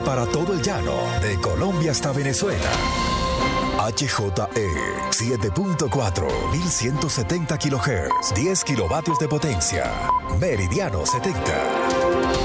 para todo el llano, de Colombia hasta Venezuela. HJE 7.4, 1170 kHz, 10 kilovatios de potencia. Meridiano 70.